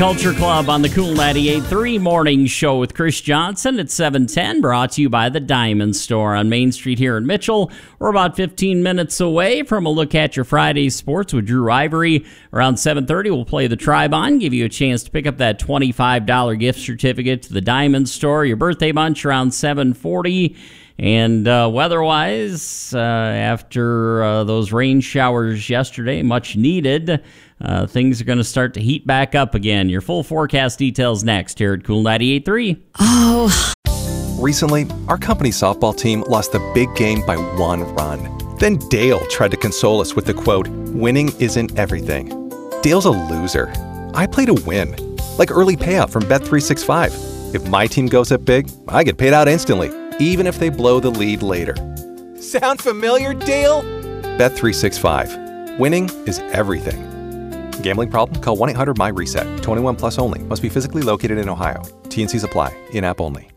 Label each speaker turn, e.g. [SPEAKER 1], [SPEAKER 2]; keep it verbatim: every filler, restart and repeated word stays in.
[SPEAKER 1] Culture Club on the Cool ninety-eight point three Morning Show with Chris Johnson at seven ten, brought to you by the Diamond Store on Main Street here in Mitchell. We're about fifteen minutes away from a look at your Friday sports with Drew Ivory. Around seven thirty, we'll play the Tri-Bond, give you a chance to pick up that twenty-five dollars gift certificate to the Diamond Store. Your birthday bunch around seven forty. And uh, weather-wise, uh, after uh, those rain showers yesterday, much needed, uh, things are going to start to heat back up again. Your full forecast details next here at Cool ninety-eight point three.
[SPEAKER 2] Oh.
[SPEAKER 3] Recently, our company softball team lost the big game by one run. Then Dale tried to console us with the quote, "Winning isn't everything." Dale's a loser. I play to win. Like early payout from Bet three sixty-five. If my team goes up big, I get paid out instantly, even if they blow the lead later. Sound familiar, Dale? Bet three sixty-five. Winning is everything. Gambling problem? Call one eight hundred M Y RESET. twenty-one plus only. Must be physically located in Ohio. T and Cs apply. In-app only.